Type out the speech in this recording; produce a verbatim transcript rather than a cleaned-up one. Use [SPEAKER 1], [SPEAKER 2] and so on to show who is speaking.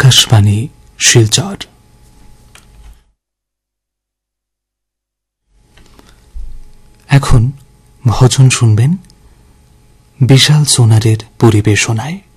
[SPEAKER 1] আকাশবাণী শিলচর। এখন ভজন শুনবেন বিশাল সোনারের পরিবেশনায়।